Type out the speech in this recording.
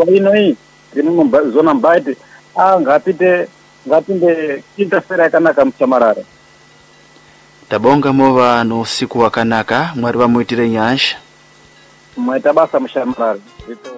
ino hii zona Mbati ngapinde quinta-feira yakanaka mchamarara. Tabonga mova no usiku wakanaka mwari vamuitire nyasha Mwaita basa mshamarara.